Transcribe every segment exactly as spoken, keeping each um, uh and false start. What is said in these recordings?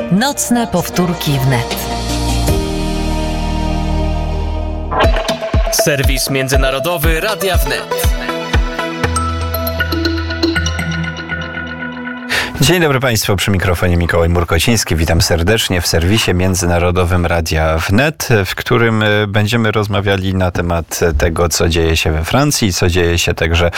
Nocne powtórki wnet. Serwis międzynarodowy Radia Wnet. Dzień dobry Państwu, przy mikrofonie Mikołaj Murkociński. Witam serdecznie w serwisie międzynarodowym Radia Wnet, w którym będziemy rozmawiali na temat tego, co dzieje się we Francji, co dzieje się także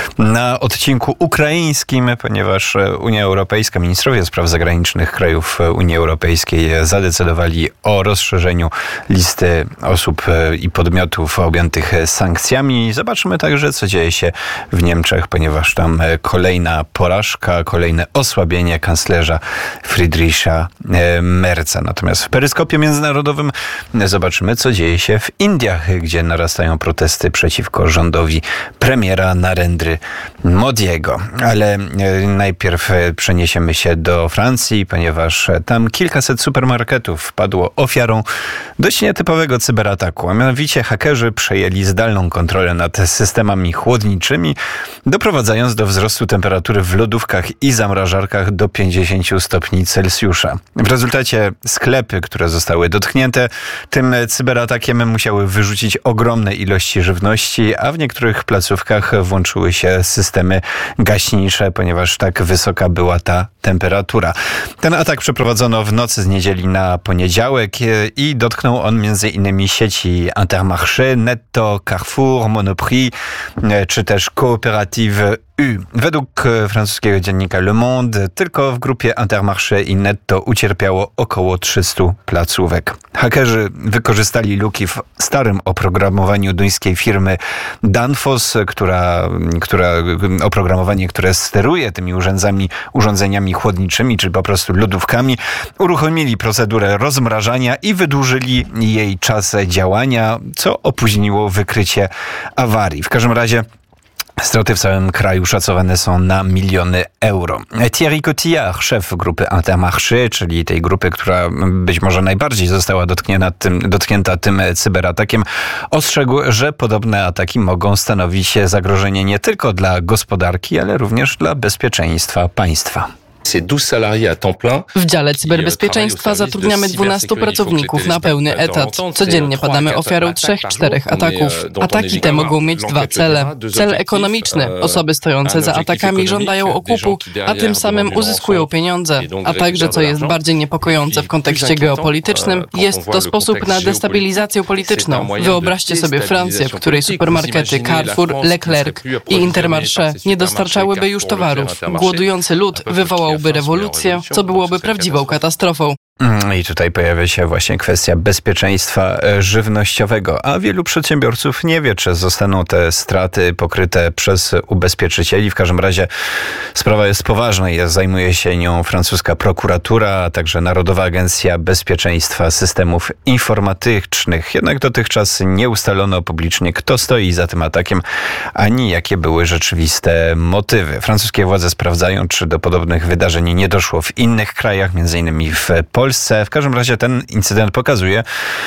na odcinku ukraińskim, ponieważ Unia Europejska, ministrowie spraw zagranicznych krajów Unii Europejskiej zadecydowali o rozszerzeniu listy osób i podmiotów objętych sankcjami. Zobaczymy także, co dzieje się w Niemczech, ponieważ tam kolejna porażka, kolejne osłabienie kanclerza Friedricha Merza. Natomiast w peryskopie międzynarodowym zobaczymy, co dzieje się w Indiach, gdzie narastają protesty przeciwko rządowi premiera Narendry Modiego. Ale najpierw przeniesiemy się do Francji, ponieważ tam kilkaset supermarketów wpadło ofiarą dość nietypowego cyberataku, a mianowicie hakerzy przejęli zdalną kontrolę nad systemami chłodniczymi, doprowadzając do wzrostu temperatury w lodówkach i zamrażarkach do pięćdziesiąt stopni Celsjusza. W rezultacie sklepy, które zostały dotknięte tym cyberatakiem, musiały wyrzucić ogromne ilości żywności, a w niektórych placówkach włączyły się systemy gaśnicze, ponieważ tak wysoka była ta temperatura. Ten atak przeprowadzono w nocy z niedzieli na poniedziałek i dotknął on między innymi sieci Intermarché, Netto, Carrefour, Monoprix czy też Coopérative U. Według francuskiego dziennika Le Monde tylko w grupie Intermarché i Netto ucierpiało około trzysta placówek. Hakerzy wykorzystali luki w starym oprogramowaniu duńskiej firmy Danfoss, która, która oprogramowanie, które steruje tymi urządzeniami, urządzeniami chłodniczymi, czy po prostu lodówkami, uruchomili procedurę rozmrażania i wydłużyli jej czas działania, co opóźniło wykrycie awarii. W każdym razie straty w całym kraju szacowane są na miliony euro. Thierry Cotillard, szef grupy Intermarché, czyli tej grupy, która być może najbardziej została dotknięta tym, dotknięta tym cyberatakiem, ostrzegł, że podobne ataki mogą stanowić zagrożenie nie tylko dla gospodarki, ale również dla bezpieczeństwa państwa. W dziale cyberbezpieczeństwa zatrudniamy dwunastu pracowników na pełny etat. Codziennie padamy ofiarą trzech, czterech ataków. Ataki te mogą mieć dwa cele. Cel ekonomiczny. Osoby stojące za atakami żądają okupu, a tym samym uzyskują pieniądze. A także, co jest bardziej niepokojące w kontekście geopolitycznym, jest to sposób na destabilizację polityczną. Wyobraźcie sobie Francję, w której supermarkety Carrefour, Leclerc i Intermarché nie dostarczałyby już towarów. Głodujący lud wywołał by rewolucję, co byłoby prawdziwą katastrofą. I tutaj pojawia się właśnie kwestia bezpieczeństwa żywnościowego, a wielu przedsiębiorców nie wie, czy zostaną te straty pokryte przez ubezpieczycieli. W każdym razie sprawa jest poważna i zajmuje się nią francuska prokuratura, a także Narodowa Agencja Bezpieczeństwa Systemów Informatycznych. Jednak dotychczas nie ustalono publicznie, kto stoi za tym atakiem, ani jakie były rzeczywiste motywy. Francuskie władze sprawdzają, czy do podobnych wydarzeń nie doszło w innych krajach, między innymi w Polsce. W każdym razie ten incydent pokazuje,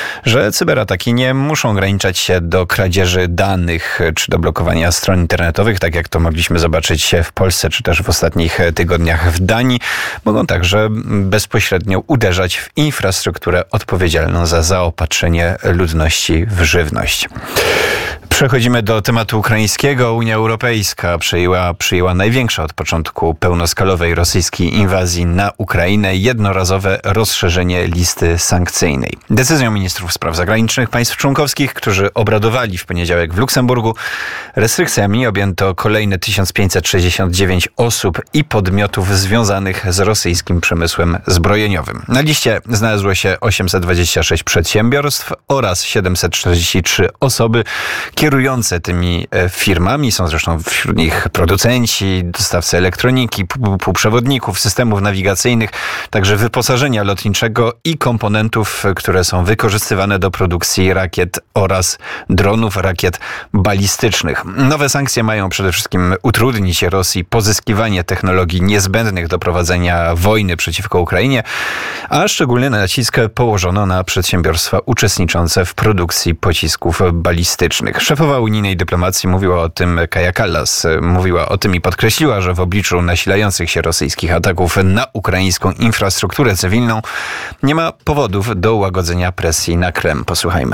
że cyberataki nie muszą ograniczać się do kradzieży danych czy do blokowania stron internetowych, tak jak to mogliśmy zobaczyć w Polsce czy też w ostatnich tygodniach w Danii. Mogą także bezpośrednio uderzać w infrastrukturę odpowiedzialną za zaopatrzenie ludności w żywność. Przechodzimy do tematu ukraińskiego. Unia Europejska przyjęła, przyjęła największe od początku pełnoskalowej rosyjskiej inwazji na Ukrainę jednorazowe rozszerzenie listy sankcyjnej. Decyzją ministrów spraw zagranicznych państw członkowskich, którzy obradowali w poniedziałek w Luksemburgu, restrykcjami objęto kolejne tysiąc pięćset sześćdziesiąt dziewięć osób i podmiotów związanych z rosyjskim przemysłem zbrojeniowym. Na liście znalazło się osiemset dwadzieścia sześć przedsiębiorstw oraz siedemset czterdzieści trzy osoby kierujące tymi firmami. Są zresztą wśród nich producenci, dostawcy elektroniki, półprzewodników, systemów nawigacyjnych, także wyposażenia lotniczego i komponentów, które są wykorzystywane do produkcji rakiet oraz dronów, rakiet balistycznych. Nowe sankcje mają przede wszystkim utrudnić Rosji pozyskiwanie technologii niezbędnych do prowadzenia wojny przeciwko Ukrainie, a szczególny nacisk położono na przedsiębiorstwa uczestniczące w produkcji pocisków balistycznych. Szef Szefowa unijnej dyplomacji mówiła o tym Kaja Kallas. Mówiła o tym i podkreśliła, że w obliczu nasilających się rosyjskich ataków na ukraińską infrastrukturę cywilną nie ma powodów do ułagodzenia presji na Kreml. Posłuchajmy.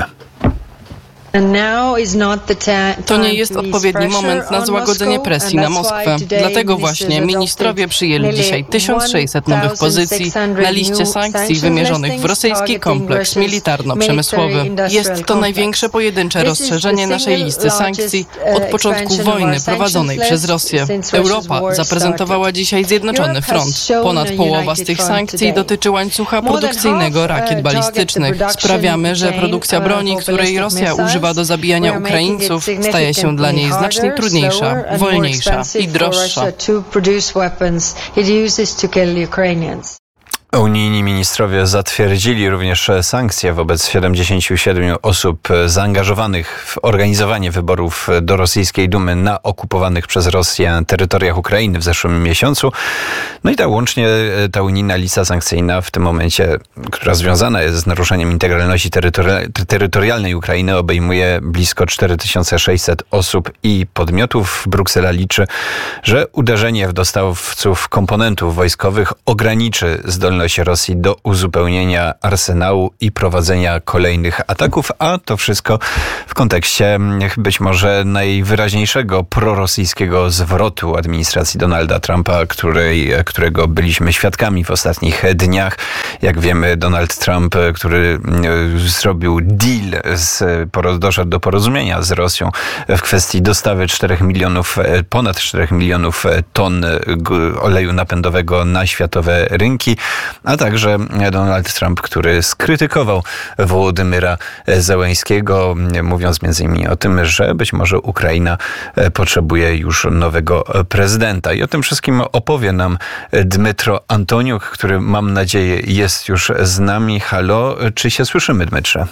To nie jest odpowiedni moment na złagodzenie presji na Moskwę. Dlatego właśnie ministrowie przyjęli dzisiaj tysiąc sześćset nowych pozycji na liście sankcji wymierzonych w rosyjski kompleks militarno-przemysłowy. Jest to największe pojedyncze rozszerzenie naszej listy sankcji od początku wojny prowadzonej przez Rosję. Europa zaprezentowała dzisiaj zjednoczony front. Ponad połowa z tych sankcji dotyczy łańcucha produkcyjnego rakiet balistycznych. Sprawiamy, że produkcja broni, której Rosja używa do zabijania Ukraińców, staje się dla niej znacznie trudniejsza, wolniejsza i droższa. Unijni ministrowie zatwierdzili również sankcje wobec siedemdziesięciu siedmiu osób zaangażowanych w organizowanie wyborów do rosyjskiej Dumy na okupowanych przez Rosję terytoriach Ukrainy w zeszłym miesiącu. No i ta łącznie ta unijna lista sankcyjna w tym momencie, która związana jest z naruszeniem integralności terytori- terytorialnej Ukrainy, obejmuje blisko cztery tysiące sześćset osób i podmiotów. Bruksela liczy, że uderzenie w dostawców komponentów wojskowych ograniczy zdolność Rosji do uzupełnienia arsenału i prowadzenia kolejnych ataków, a to wszystko w kontekście być może najwyraźniejszego prorosyjskiego zwrotu administracji Donalda Trumpa, której, którego byliśmy świadkami w ostatnich dniach. Jak wiemy, Donald Trump, który zrobił deal, z, doszedł do porozumienia z Rosją w kwestii dostawy czterech milionów, ponad czterech milionów ton oleju napędowego na światowe rynki, a także Donald Trump, który skrytykował Wołodymyra Zełenskiego, mówiąc między innymi o tym, że być może Ukraina potrzebuje już nowego prezydenta. I o tym wszystkim opowie nam Dmytro Antoniuk, który, mam nadzieję, jest już z nami. Halo, czy się słyszymy, Dmytrze?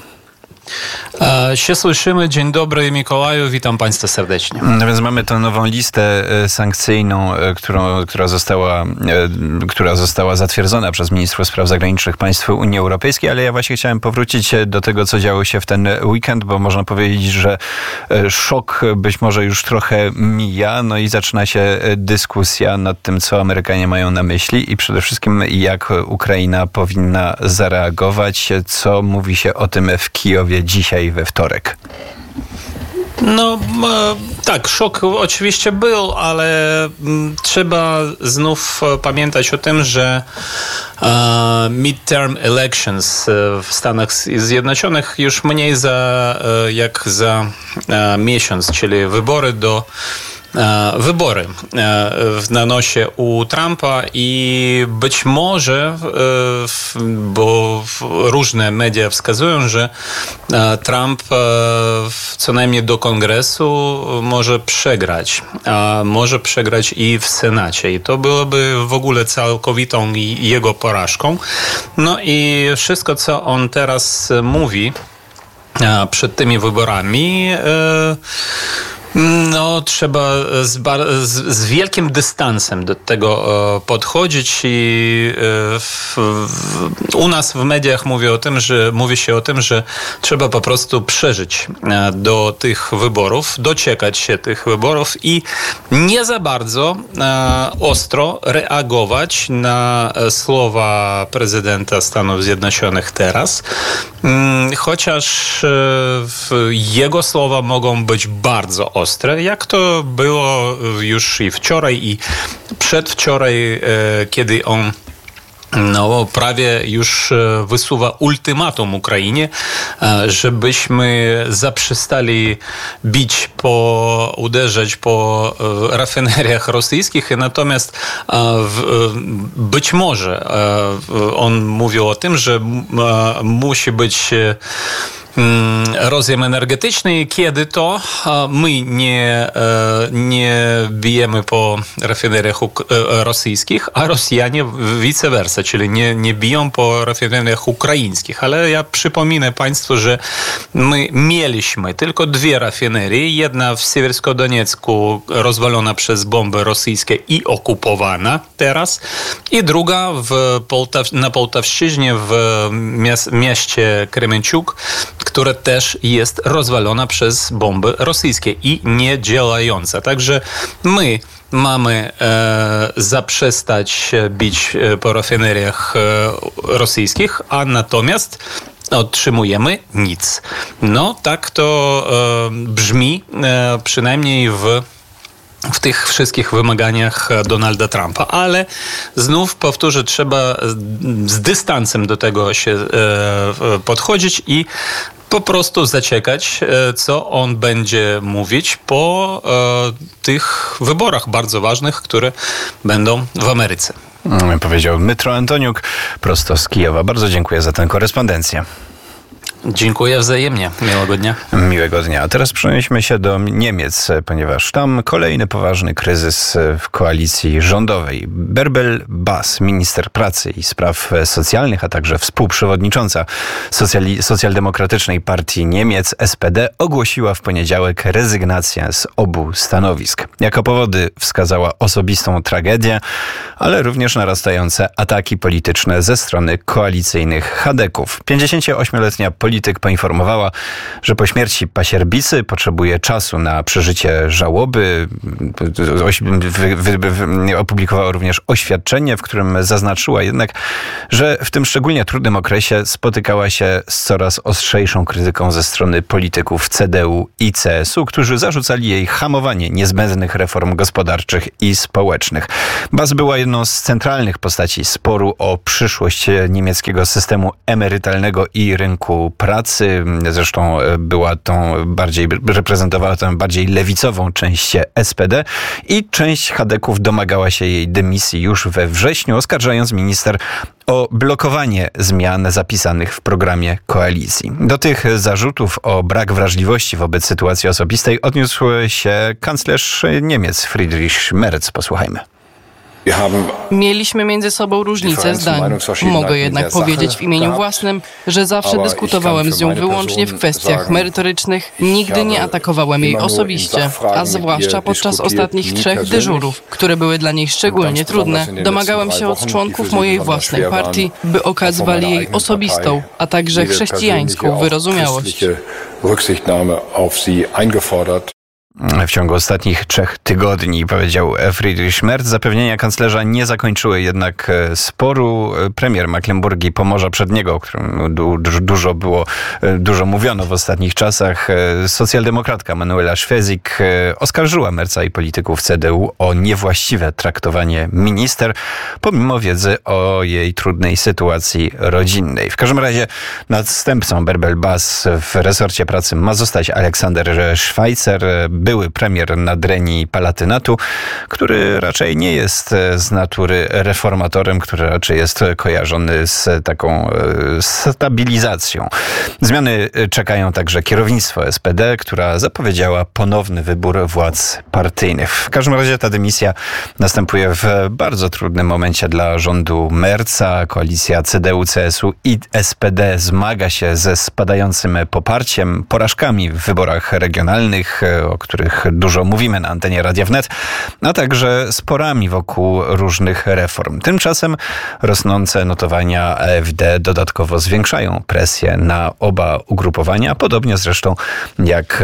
Się słyszymy. Dzień dobry, Mikołaju. Witam Państwa serdecznie. No więc mamy tę nową listę sankcyjną, którą, która, została, która została zatwierdzona przez ministrów spraw zagranicznych państw Unii Europejskiej, ale ja właśnie chciałem powrócić do tego, co działo się w ten weekend, bo można powiedzieć, że szok być może już trochę mija, no i zaczyna się dyskusja nad tym, co Amerykanie mają na myśli i przede wszystkim jak Ukraina powinna zareagować, co mówi się o tym w Kijowie dzisiaj we wtorek. No tak, szok oczywiście był, ale trzeba znów pamiętać o tym, że midterm elections w Stanach Zjednoczonych już mniej za, jak za miesiąc, czyli wybory do wybory na nosie u Trumpa i być może, bo różne media wskazują, że Trump co najmniej do Kongresu może przegrać, a może przegrać i w Senacie i to byłoby w ogóle całkowitą jego porażką. No i wszystko, co on teraz mówi przed tymi wyborami, no, trzeba z, bar- z, z wielkim dystansem do tego e, podchodzić i e, w, w, u nas w mediach mówi o tym, że mówi się o tym, że trzeba po prostu przeżyć e, do tych wyborów, doczekać się tych wyborów i nie za bardzo e, ostro reagować na słowa prezydenta Stanów Zjednoczonych teraz, mm, chociaż e, jego słowa mogą być bardzo ostre. Ostre, jak to było już i wczoraj, i przedwczoraj, kiedy on no, prawie już wysuwa ultymatum Ukrainie, żebyśmy zaprzestali bić, po, uderzać po rafineriach rosyjskich. Natomiast być może on mówił o tym, że musi być rozjem energetyczny, kiedy to my nie, nie bijemy po rafineriach rosyjskich, a Rosjanie vice versa, czyli nie, nie biją po rafineriach ukraińskich. Ale ja przypominam Państwu, że my mieliśmy tylko dwie rafinerie. Jedna w Siewiersko-Doniecku rozwalona przez bomby rosyjskie i okupowana teraz, i druga w Poltaw- na Poltawszczyźnie w mieście Kremenciuk, które też jest rozwalona przez bomby rosyjskie i nie działająca. Także my mamy e, zaprzestać bić po rafineriach e, rosyjskich, a natomiast otrzymujemy nic. No tak to e, brzmi e, przynajmniej w w tych wszystkich wymaganiach Donalda Trumpa. Ale znów powtórzę, trzeba z dystansem do tego się e, podchodzić i po prostu zaczekać, co on będzie mówić po e, tych wyborach bardzo ważnych, które będą w Ameryce. Powiedział Dmytro Antoniuk prosto z Kijowa. Bardzo dziękuję za tę korespondencję. Dziękuję wzajemnie. Miłego dnia. Miłego dnia. A teraz przenieśmy się do Niemiec, ponieważ tam kolejny poważny kryzys w koalicji rządowej. Bärbel Bas, minister pracy i spraw socjalnych, a także współprzewodnicząca socjali- socjaldemokratycznej partii Niemiec S P D, ogłosiła w poniedziałek rezygnację z obu stanowisk. Jako powody wskazała osobistą tragedię, ale również narastające ataki polityczne ze strony koalicyjnych chadeków. pięćdziesięcioośmioletnia polityk poinformowała, że po śmierci pasierbicy potrzebuje czasu na przeżycie żałoby. Wy, wy, wy, opublikowała również oświadczenie, w którym zaznaczyła jednak, że w tym szczególnie trudnym okresie spotykała się z coraz ostrzejszą krytyką ze strony polityków C D U i C S U, którzy zarzucali jej hamowanie niezbędnych reform gospodarczych i społecznych. Bas była jedną z centralnych postaci sporu o przyszłość niemieckiego systemu emerytalnego i rynku pracy. Zresztą była tą bardziej, reprezentowała tę bardziej lewicową część S P D i część chadeków domagała się jej dymisji już we wrześniu, oskarżając minister o blokowanie zmian zapisanych w programie koalicji. Do tych zarzutów o brak wrażliwości wobec sytuacji osobistej odniósł się kanclerz Niemiec Friedrich Merz. Posłuchajmy. Mieliśmy między sobą różnice zdań. Mogę jednak powiedzieć w imieniu własnym, że zawsze dyskutowałem z nią wyłącznie w kwestiach merytorycznych, nigdy nie atakowałem jej osobiście, a zwłaszcza podczas ostatnich trzech dyżurów, które były dla niej szczególnie trudne. Domagałem się od członków mojej własnej partii, by okazywali jej osobistą, a także chrześcijańską wyrozumiałość. W ciągu ostatnich trzech tygodni, powiedział Friedrich Merz. Zapewnienia kanclerza nie zakończyły jednak sporu. Premier Mecklenburgii Pomorza Przedniego, o którym du- dużo było, dużo mówiono w ostatnich czasach, socjaldemokratka Manuela Schwesig oskarżyła Merza i polityków C D U o niewłaściwe traktowanie minister, pomimo wiedzy o jej trudnej sytuacji rodzinnej. W każdym razie następcą Bärbel Bas w resorcie pracy ma zostać Aleksander Schweitzer, były premier Nadrenii Palatynatu, który raczej nie jest z natury reformatorem, który raczej jest kojarzony z taką stabilizacją. Zmiany czekają także kierownictwo S P D, która zapowiedziała ponowny wybór władz partyjnych. W każdym razie ta dymisja następuje w bardzo trudnym momencie dla rządu Merza. Koalicja C D U, C S U i S P D zmaga się ze spadającym poparciem, porażkami w wyborach regionalnych, o których dużo mówimy na antenie Radia Wnet, a także sporami wokół różnych reform. Tymczasem rosnące notowania A F D dodatkowo zwiększają presję na oba ugrupowania, podobnie zresztą jak,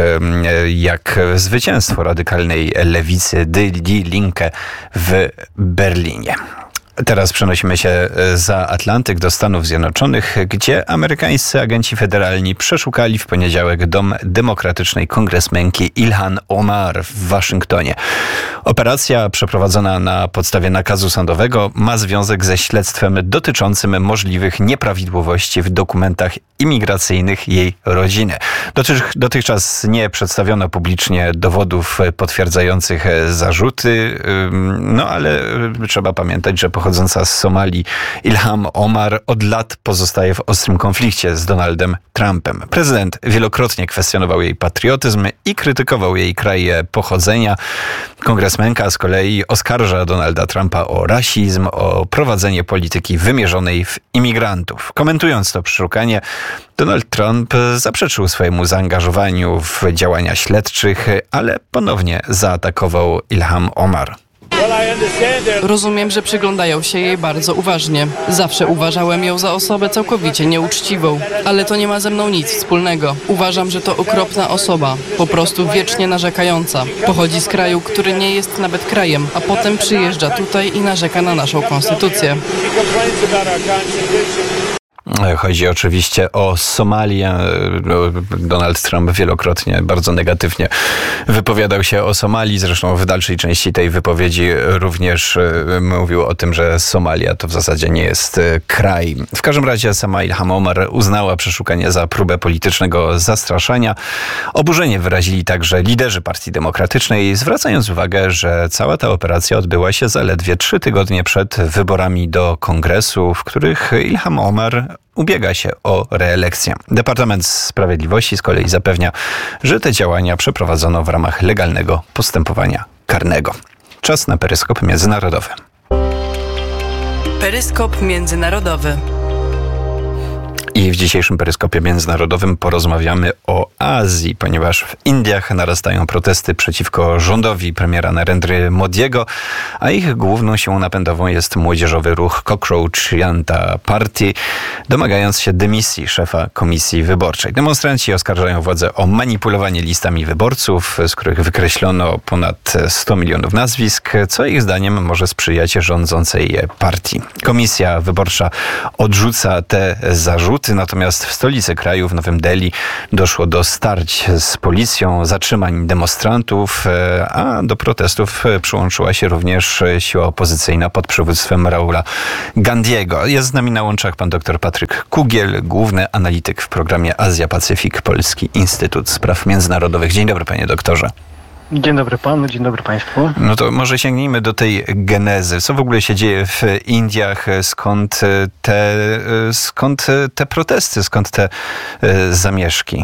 jak zwycięstwo radykalnej lewicy Die Linke w Berlinie. Teraz przenosimy się za Atlantyk do Stanów Zjednoczonych, gdzie amerykańscy agenci federalni przeszukali w poniedziałek dom demokratycznej kongresmenki Ilhan Omar w Waszyngtonie. Operacja przeprowadzona na podstawie nakazu sądowego ma związek ze śledztwem dotyczącym możliwych nieprawidłowości w dokumentach imigracyjnych jej rodziny. Dotych, dotychczas nie przedstawiono publicznie dowodów potwierdzających zarzuty, no ale trzeba pamiętać, że pochodząca z Somalii Ilhan Omar od lat pozostaje w ostrym konflikcie z Donaldem Trumpem. Prezydent wielokrotnie kwestionował jej patriotyzm i krytykował jej kraj pochodzenia. Kongresmenka z kolei oskarża Donalda Trumpa o rasizm, o prowadzenie polityki wymierzonej w imigrantów. Komentując to przeszukanie, Donald Trump zaprzeczył swojemu zaangażowaniu w działania śledczych, ale ponownie zaatakował Ilhan Omar. Rozumiem, że przyglądają się jej bardzo uważnie. Zawsze uważałem ją za osobę całkowicie nieuczciwą, ale to nie ma ze mną nic wspólnego. Uważam, że to okropna osoba, po prostu wiecznie narzekająca. Pochodzi z kraju, który nie jest nawet krajem, a potem przyjeżdża tutaj i narzeka na naszą konstytucję. Chodzi oczywiście o Somalię. Donald Trump wielokrotnie bardzo negatywnie wypowiadał się o Somalii. Zresztą w dalszej części tej wypowiedzi również mówił o tym, że Somalia to w zasadzie nie jest kraj. W każdym razie sama Ilham Omar uznała przeszukanie za próbę politycznego zastraszania. Oburzenie wyrazili także liderzy Partii Demokratycznej, zwracając uwagę, że cała ta operacja odbyła się zaledwie trzy tygodnie przed wyborami do Kongresu, w których Ilham Omar ubiega się o reelekcję. Departament Sprawiedliwości z kolei zapewnia, że te działania przeprowadzono w ramach legalnego postępowania karnego. Czas na peryskop międzynarodowy. Peryskop międzynarodowy. I w dzisiejszym peryskopie międzynarodowym porozmawiamy o Azji, ponieważ w Indiach narastają protesty przeciwko rządowi premiera Narendry Modiego, a ich główną siłą napędową jest młodzieżowy ruch Cockroach Janta Party, domagając się dymisji szefa komisji wyborczej. Demonstranci oskarżają władzę o manipulowanie listami wyborców, z których wykreślono ponad sto milionów nazwisk, co ich zdaniem może sprzyjać rządzącej partii. Komisja wyborcza odrzuca te zarzuty. Natomiast w stolicy kraju, w Nowym Delhi, doszło do starć z policją, zatrzymań demonstrantów, a do protestów przyłączyła się również siła opozycyjna pod przywództwem Rahula Gandiego. Jest z nami na łączach pan dr Patryk Kugiel, główny analityk w programie Azja-Pacyfik, Polski Instytut Spraw Międzynarodowych. Dzień dobry, panie doktorze. Dzień dobry panu, dzień dobry państwu. No to może sięgnijmy do tej genezy. Co w ogóle się dzieje w Indiach? Skąd te, skąd te protesty? Skąd te zamieszki?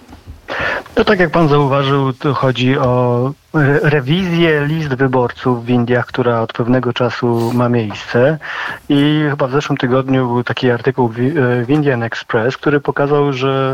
No tak jak pan zauważył, to chodzi o rewizję list wyborców w Indiach, która od pewnego czasu ma miejsce. I chyba w zeszłym tygodniu był taki artykuł w Indian Express, który pokazał, że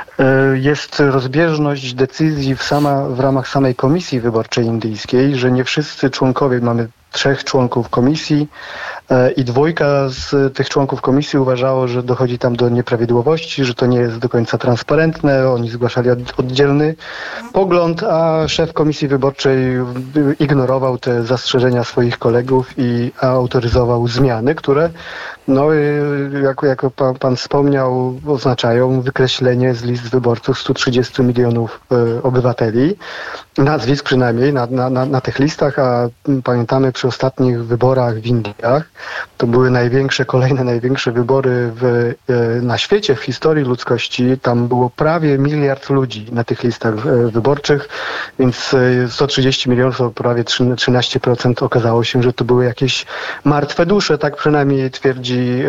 jest rozbieżność decyzji w, sama, w ramach samej komisji wyborczej indyjskiej, że nie wszyscy członkowie, mamy trzech członków komisji i dwójka z tych członków komisji uważało, że dochodzi tam do nieprawidłowości, że to nie jest do końca transparentne. Oni zgłaszali oddzielny pogląd, a szef komisji wyborczej ignorował te zastrzeżenia swoich kolegów i autoryzował zmiany, które, no, jak, jak pan, pan wspomniał, oznaczają wykreślenie z list wyborców stu trzydziestu milionów y, obywateli, nazwisk przynajmniej na, na, na, na tych listach, a pamiętamy przy ostatnich wyborach w Indiach, to były największe, kolejne największe wybory w, na świecie, w historii ludzkości. Tam było prawie miliard ludzi na tych listach wyborczych, więc sto trzydzieści milionów to prawie trzynaście procent okazało się, że to były jakieś martwe dusze, tak przynajmniej twierdzi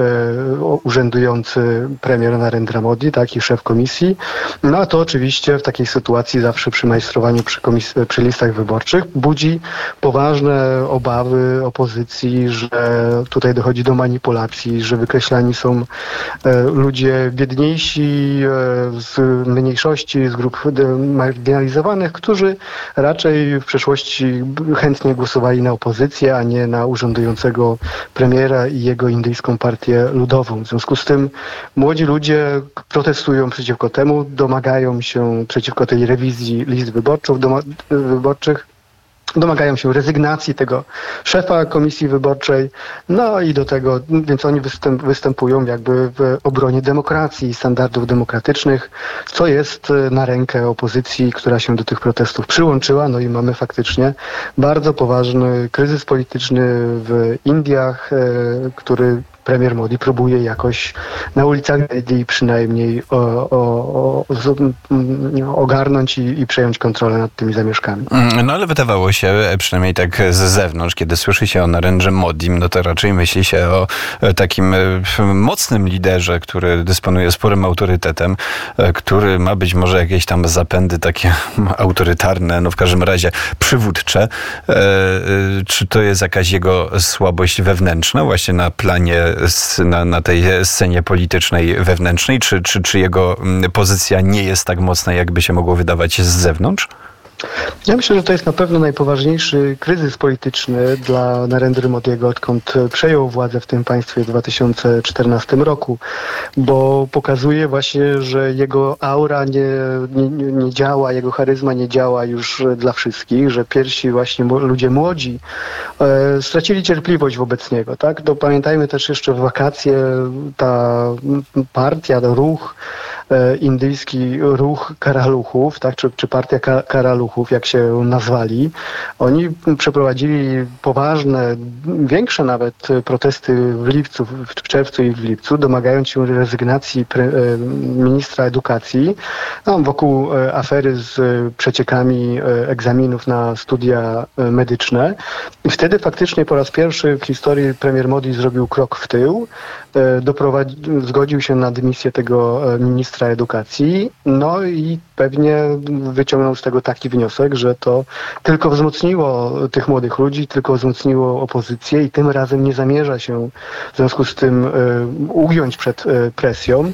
urzędujący premier Narendra Modi, tak, i szef komisji. No a to oczywiście w takiej sytuacji zawsze przy majstrowaniu przy, komis- przy listach wyborczych budzi poważne obawy opozycji, że tutaj dochodzi do manipulacji, że wykreślani są e, ludzie biedniejsi, e, z mniejszości, z grup marginalizowanych, którzy raczej w przeszłości chętnie głosowali na opozycję, a nie na urzędującego premiera i jego indyjską partię ludową. W związku z tym młodzi ludzie protestują przeciwko temu, domagają się przeciwko tej rewizji list wyborczych, doma, wyborczych. Domagają się rezygnacji tego szefa komisji wyborczej, no i do tego, więc oni występ, występują jakby w obronie demokracji i standardów demokratycznych, co jest na rękę opozycji, która się do tych protestów przyłączyła, no i mamy faktycznie bardzo poważny kryzys polityczny w Indiach, który premier Modi próbuje jakoś na ulicach Delhi przynajmniej o, o, o, o, ogarnąć i, i przejąć kontrolę nad tymi zamieszkami. No ale wydawało się, przynajmniej tak z zewnątrz, kiedy słyszy się o Narendrze Modim, no to raczej myśli się o takim mocnym liderze, który dysponuje sporym autorytetem, który ma być może jakieś tam zapędy takie autorytarne, no w każdym razie przywódcze. Czy to jest jakaś jego słabość wewnętrzna właśnie na planie, na, na tej scenie politycznej wewnętrznej, czy, czy, czy jego pozycja nie jest tak mocna, jakby się mogło wydawać z zewnątrz? Ja myślę, że to jest na pewno najpoważniejszy kryzys polityczny dla Narendry Modiego, odkąd przejął władzę w tym państwie w dwa tysiące czternastym roku, bo pokazuje właśnie, że jego aura nie, nie, nie działa, jego charyzma nie działa już dla wszystkich, że pierwsi właśnie ludzie młodzi e, stracili cierpliwość wobec niego. Tak? To pamiętajmy też jeszcze w wakacje ta partia, ten ruch, e, indyjski ruch karaluchów, tak? czy, czy partia ka- karaluchów, jak się nazwali. Oni przeprowadzili poważne, większe nawet protesty w lipcu, w czerwcu i w lipcu, domagając się rezygnacji pre, ministra edukacji no, wokół afery z przeciekami egzaminów na studia medyczne. I wtedy faktycznie po raz pierwszy w historii premier Modi zrobił krok w tył, doprowadzi, zgodził się na dymisję tego ministra edukacji, no i pewnie wyciągnął z tego taki wniosek, że to tylko wzmocniło tych młodych ludzi, tylko wzmocniło opozycję i tym razem nie zamierza się w związku z tym y, ugiąć przed y, presją.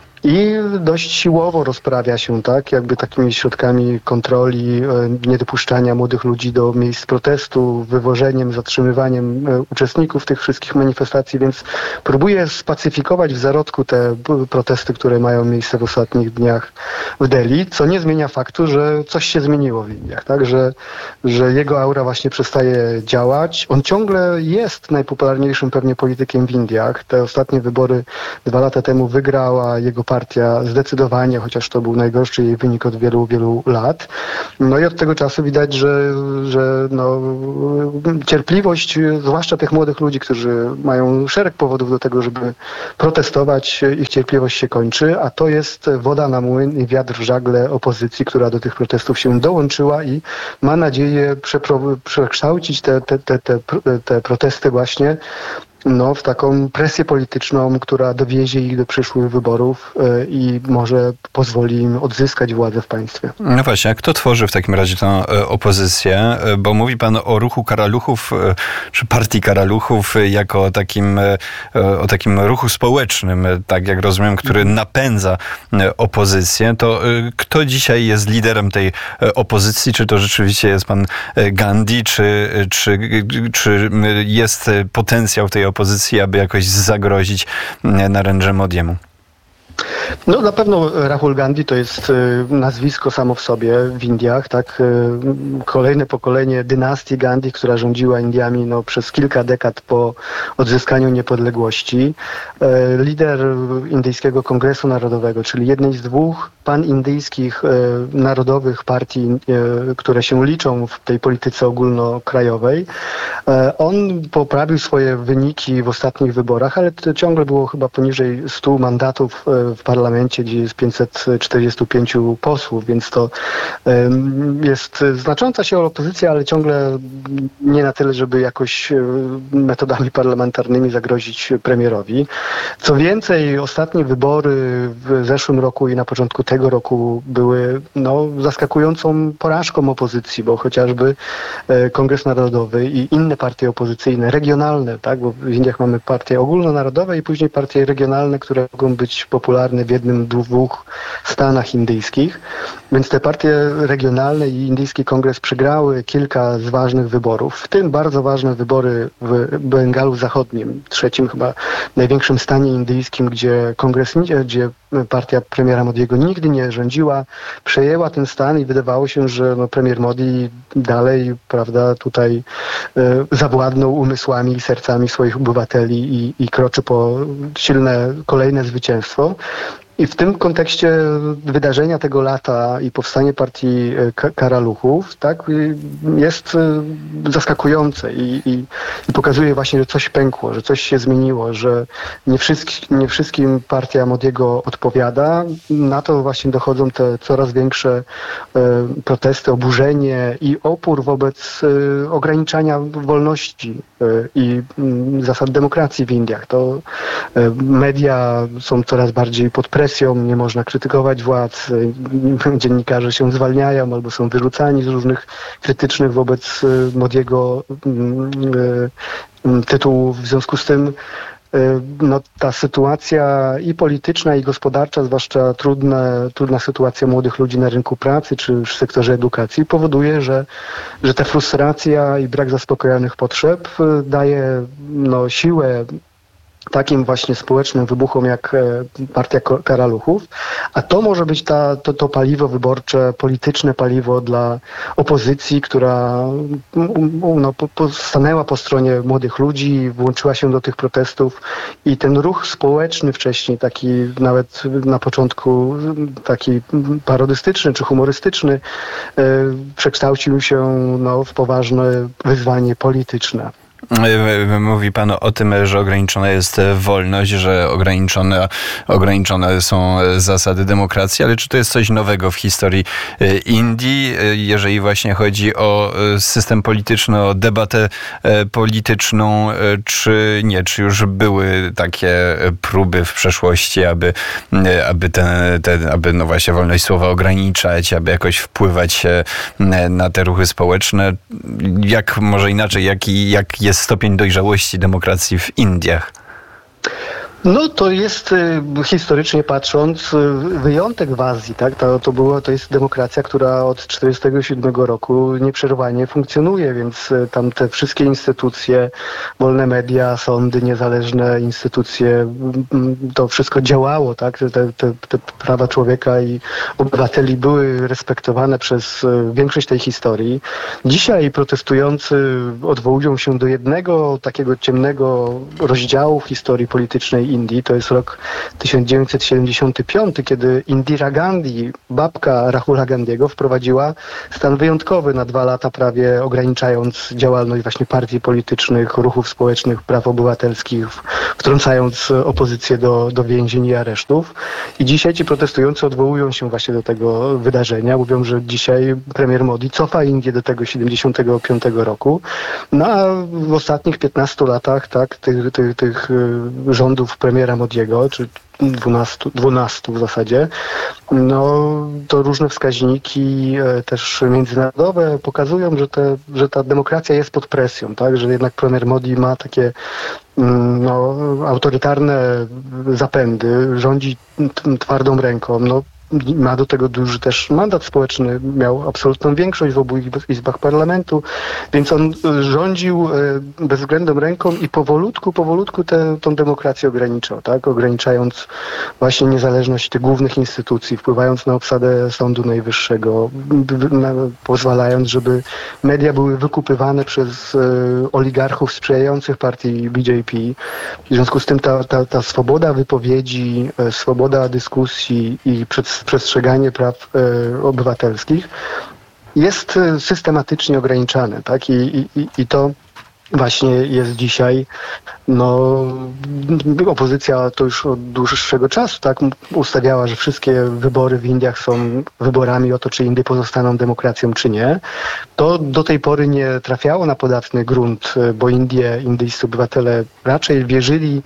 I dość siłowo rozprawia się, tak, jakby takimi środkami kontroli, niedopuszczania młodych ludzi do miejsc protestu, wywożeniem, zatrzymywaniem uczestników tych wszystkich manifestacji, więc próbuje spacyfikować w zarodku te protesty, które mają miejsce w ostatnich dniach w Delhi, co nie zmienia faktu, że coś się zmieniło w Indiach, tak, że, że jego aura właśnie przestaje działać. On ciągle jest najpopularniejszym pewnie politykiem w Indiach. Te ostatnie wybory dwa lata temu wygrała jego partia zdecydowanie, chociaż to był najgorszy jej wynik od wielu, wielu lat. No i od tego czasu widać, że, że no, cierpliwość, zwłaszcza tych młodych ludzi, którzy mają szereg powodów do tego, żeby protestować, ich cierpliwość się kończy, a to jest woda na młyn i wiatr w żagle opozycji, która do tych protestów się dołączyła i ma nadzieję przepro- przekształcić te, te, te, te, te protesty właśnie no, w taką presję polityczną, która dowiezie ich do przyszłych wyborów yy, i może pozwoli im odzyskać władzę w państwie. No właśnie, a kto tworzy w takim razie tę y, opozycję? Y, bo mówi pan o ruchu karaluchów, y, czy partii karaluchów y, jako o takim, y, o takim ruchu społecznym, y, tak jak rozumiem, który napędza y, opozycję. To y, kto dzisiaj jest liderem tej y, opozycji? Czy to rzeczywiście jest pan y, Gandhi, czy, y, czy, y, czy y, jest y, potencjał w tej opozycji? opozycji, aby jakoś zagrozić Narendrze Modiemu? No na pewno Rahul Gandhi to jest nazwisko samo w sobie w Indiach, tak? Kolejne pokolenie dynastii Gandhi, która rządziła Indiami no, przez kilka dekad po odzyskaniu niepodległości. Lider Indyjskiego Kongresu Narodowego, czyli jednej z dwóch panindyjskich narodowych partii, które się liczą w tej polityce ogólnokrajowej. On poprawił swoje wyniki w ostatnich wyborach, ale to ciągle było chyba poniżej stu mandatów w parlamencie, gdzie jest pięćset czterdzieści pięć posłów, więc to um, jest znacząca się opozycja, ale ciągle nie na tyle, żeby jakoś metodami parlamentarnymi zagrozić premierowi. Co więcej, ostatnie wybory w zeszłym roku i na początku tego roku były no, zaskakującą porażką opozycji, bo chociażby e, Kongres Narodowy i inne partie opozycyjne, regionalne, tak, bo w Indiach mamy partie ogólnonarodowe i później partie regionalne, które mogą być popularne w jednym, dwóch stanach indyjskich. Więc te partie regionalne i Indyjski Kongres przegrały kilka z ważnych wyborów, w tym bardzo ważne wybory w Bengalu Zachodnim, trzecim chyba największym stanie indyjskim, gdzie kongres, gdzie partia premiera Modiego nigdy nie rządziła, przejęła ten stan i wydawało się, że no, premier Modi dalej, prawda, tutaj y, zawładnął umysłami i sercami swoich obywateli i, i kroczy po silne kolejne zwycięstwo. I w tym kontekście wydarzenia tego lata i powstanie partii Karaluchów, tak, jest zaskakujące i, i, i pokazuje właśnie, że coś pękło, że coś się zmieniło, że nie, wszystki, nie wszystkim partia Modiego odpowiada. Na to właśnie dochodzą te coraz większe e, protesty, oburzenie i opór wobec e, ograniczania wolności e, i m, zasad demokracji w Indiach. To e, media są coraz bardziej pod presją. Nie można krytykować władz, dziennikarze się zwalniają albo są wyrzucani z różnych krytycznych wobec Modiego tytułów. W związku z tym no, ta sytuacja i polityczna, i gospodarcza, zwłaszcza trudne, trudna sytuacja młodych ludzi na rynku pracy czy w sektorze edukacji powoduje, że, że ta frustracja i brak zaspokojonych potrzeb daje no, siłę takim właśnie społecznym wybuchom jak Partia Karaluchów, a to może być ta, to, to paliwo wyborcze, polityczne paliwo dla opozycji, która no, po, po, stanęła po stronie młodych ludzi, włączyła się do tych protestów i ten ruch społeczny wcześniej, taki nawet na początku taki parodystyczny czy humorystyczny, yy, przekształcił się no, w poważne wyzwanie polityczne. Mówi pan o tym, że ograniczona jest wolność, że ograniczone, ograniczone są zasady demokracji, ale czy to jest coś nowego w historii Indii, jeżeli właśnie chodzi o system polityczny, o debatę polityczną, czy nie? Czy już były takie próby w przeszłości, aby, aby, ten, ten, aby no właśnie wolność słowa ograniczać, aby jakoś wpływać na te ruchy społeczne? Jak może inaczej, jaki, jak jest stopień dojrzałości demokracji w Indiach? No to jest y, historycznie patrząc y, wyjątek w Azji, tak? To, to, było, to jest demokracja, która od tysiąc dziewięćset czterdziestego siódmego roku nieprzerwanie funkcjonuje, więc y, tam te wszystkie instytucje, wolne media, sądy, niezależne instytucje, y, to wszystko działało, tak? Te, te, te prawa człowieka i obywateli były respektowane przez y, większość tej historii. Dzisiaj protestujący odwołują się do jednego takiego ciemnego rozdziału w historii politycznej Indii. To jest rok tysiąc dziewięćset siedemdziesiąty piąty, kiedy Indira Gandhi, babka Rahula Gandhiego, wprowadziła stan wyjątkowy na dwa lata prawie, ograniczając działalność właśnie partii politycznych, ruchów społecznych, praw obywatelskich, wtrącając opozycję do, do więzień i aresztów. I dzisiaj ci protestujący odwołują się właśnie do tego wydarzenia. Mówią, że dzisiaj premier Modi cofa Indię do tego siedemdziesiątego piątego roku. No a w ostatnich piętnastu latach tak, tych, tych, tych rządów premiera Modiego, czy dwunastu, dwunastu w zasadzie, no to różne wskaźniki e, też międzynarodowe pokazują, że, te, że ta demokracja jest pod presją, tak, że jednak premier Modi ma takie mm, no, autorytarne zapędy, rządzi t- twardą ręką, no ma do tego duży też mandat społeczny, miał absolutną większość w obu izbach parlamentu, więc on rządził bezwzględną ręką i powolutku, powolutku tę demokrację ograniczał, tak? Ograniczając właśnie niezależność tych głównych instytucji, wpływając na obsadę Sądu Najwyższego, pozwalając, żeby media były wykupywane przez oligarchów sprzyjających partii B J P. W związku z tym ta, ta, ta swoboda wypowiedzi, swoboda dyskusji i przed przestrzeganie praw e, obywatelskich jest systematycznie ograniczane, tak? I, i, i to właśnie jest dzisiaj, no, opozycja to już od dłuższego czasu, tak, ustawiała, że wszystkie wybory w Indiach są wyborami o to, czy Indie pozostaną demokracją, czy nie. To do tej pory nie trafiało na podatny grunt, bo Indie, indyjscy obywatele raczej wierzyli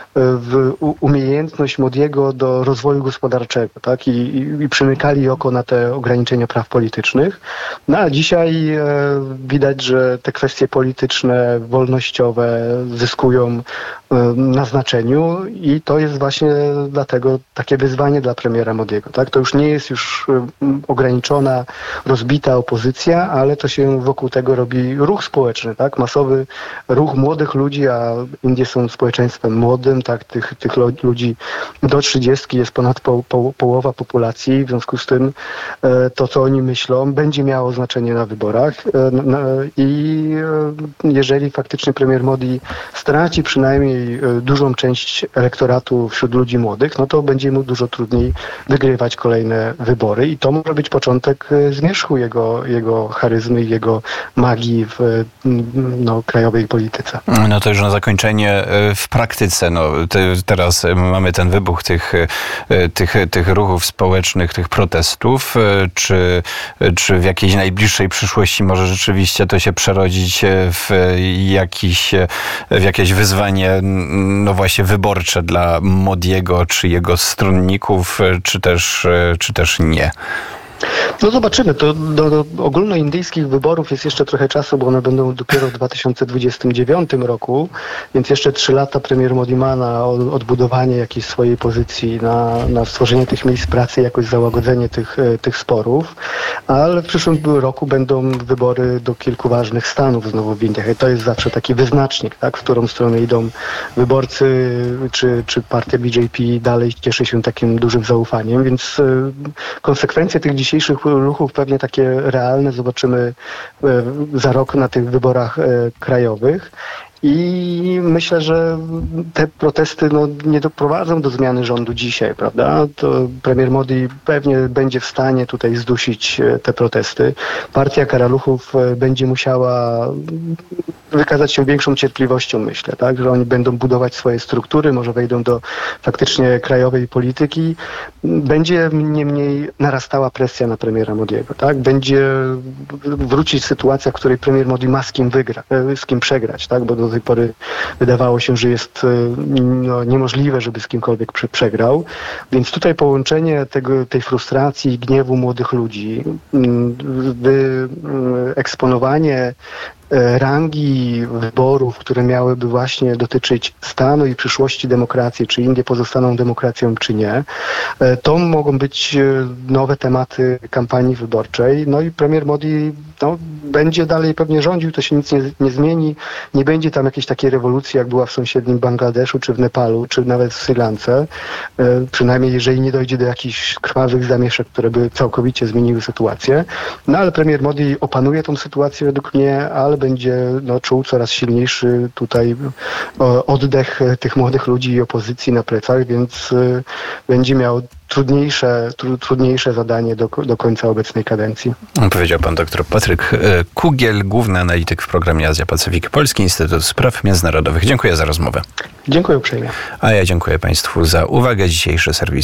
w umiejętność Modiego do rozwoju gospodarczego, tak, i, i, i przymykali oko na te ograniczenia praw politycznych. No a dzisiaj e, widać, że te kwestie polityczne, wolnościowe zyskują na znaczeniu i to jest właśnie dlatego takie wyzwanie dla premiera Modiego. Tak? To już nie jest już ograniczona, rozbita opozycja, ale to się wokół tego robi ruch społeczny, tak? Masowy ruch młodych ludzi, a Indie są społeczeństwem młodym, tak? Tych, tych ludzi do trzydziestki jest ponad po, po, połowa populacji, w związku z tym to, co oni myślą, będzie miało znaczenie na wyborach i jeżeli faktycznie premier Modi straci przynajmniej dużą część elektoratu wśród ludzi młodych, no to będzie mu dużo trudniej wygrywać kolejne wybory i to może być początek zmierzchu jego, jego charyzmy i jego magii w no, krajowej polityce. No to już na zakończenie w praktyce. No, te, teraz mamy ten wybuch tych, tych, tych ruchów społecznych, tych protestów. Czy, czy w jakiejś najbliższej przyszłości może rzeczywiście to się przerodzić w jakiś, w jakieś wyzwanie no właśnie wyborcze dla Modiego, czy jego stronników, czy też, czy też nie? No zobaczymy. To do, do ogólnoindyjskich wyborów jest jeszcze trochę czasu, bo one będą dopiero w dwa tysiące dwudziestym dziewiątym roku, więc jeszcze trzy lata premier Modi ma na odbudowanie jakiejś swojej pozycji, na, na stworzenie tych miejsc pracy, jakoś załagodzenie tych, tych sporów, ale w przyszłym roku będą wybory do kilku ważnych stanów znowu w Indiach i to jest zawsze taki wyznacznik, tak, w którą stronę idą wyborcy, czy, czy partia B J P dalej cieszy się takim dużym zaufaniem, więc konsekwencje tych dzisiejszych ruchów pewnie takie realne zobaczymy za rok na tych wyborach krajowych. I myślę, że te protesty no, nie doprowadzą do zmiany rządu dzisiaj, prawda? To premier Modi pewnie będzie w stanie tutaj zdusić te protesty. Partia Karaluchów będzie musiała wykazać się większą cierpliwością, myślę, tak? Że oni będą budować swoje struktury, może wejdą do faktycznie krajowej polityki. Będzie niemniej narastała presja na premiera Modiego, tak? Będzie wrócić sytuacja, w której premier Modi ma z kim wygrać, z kim przegrać, tak? Bo do tej pory wydawało się, że jest no, niemożliwe, żeby z kimkolwiek prze, przegrał. Więc tutaj połączenie tego, tej frustracji i gniewu młodych ludzi, wyeksponowanie rangi wyborów, które miałyby właśnie dotyczyć stanu i przyszłości demokracji, czy Indie pozostaną demokracją, czy nie, to mogą być nowe tematy kampanii wyborczej. No i premier Modi no, będzie dalej pewnie rządził, to się nic nie, nie zmieni. Nie będzie tam jakiejś takiej rewolucji, jak była w sąsiednim Bangladeszu, czy w Nepalu, czy nawet w Sri Lance. Przynajmniej jeżeli nie dojdzie do jakichś krwawych zamieszek, które by całkowicie zmieniły sytuację. No ale premier Modi opanuje tą sytuację według mnie, ale będzie no, czuł coraz silniejszy tutaj o, oddech tych młodych ludzi i opozycji na plecach, więc y, będzie miał trudniejsze, tru, trudniejsze zadanie do, do końca obecnej kadencji. Powiedział pan dr Patryk Kugiel, główny analityk w programie Azja-Pacyfik, Polski Instytut Spraw Międzynarodowych. Dziękuję za rozmowę. Dziękuję uprzejmie. A ja dziękuję państwu za uwagę. Dzisiejszy serwis